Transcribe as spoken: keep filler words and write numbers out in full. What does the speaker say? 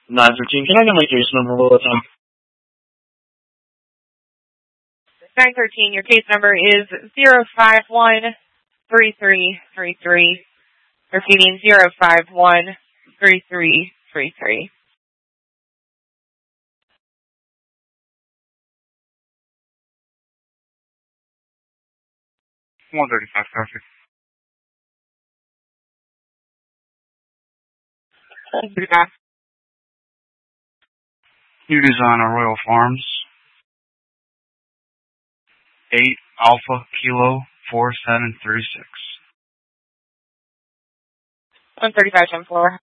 nine thirteen, can I get my case number one more time? nine thirteen, your case number is zero five one three three three three. Repeating, zero five one three three three three. one thirty-five, perfect. one thirty-five. New design of Royal Farms. eight Alpha Kilo four seven three six. one thirty-five, ten floor.